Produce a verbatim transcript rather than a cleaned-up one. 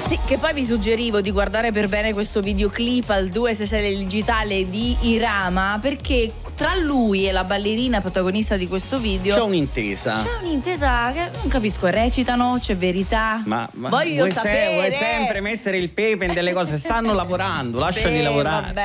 Sì, che poi vi suggerivo di guardare per bene questo videoclip al due sei sei digitale di Irama, perché tra lui e la ballerina protagonista di questo video c'è un'intesa. C'è un'intesa che non capisco, recitano, c'è verità. Ma, ma voglio vuoi, sapere. se, vuoi sempre mettere il pepe in delle cose? Stanno lavorando, lasciali sì, lavorare. Vabbè.